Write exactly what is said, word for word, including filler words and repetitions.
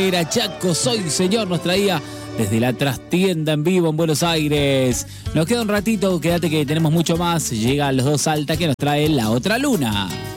Era Chaco, soy señor, nos traía desde la trastienda en vivo en Buenos Aires. Nos queda un ratito, quédate que tenemos mucho más. Llega a los dos Salta que nos trae La Otra Luna.